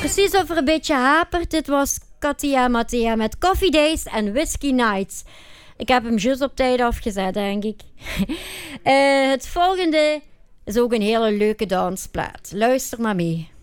precies of er een beetje hapert. Dit was Katia Mattea met Coffee Days en Whiskey Nights. Ik heb hem juist op tijd afgezet, denk ik. Het volgende is ook een hele leuke dansplaat. Luister maar mee.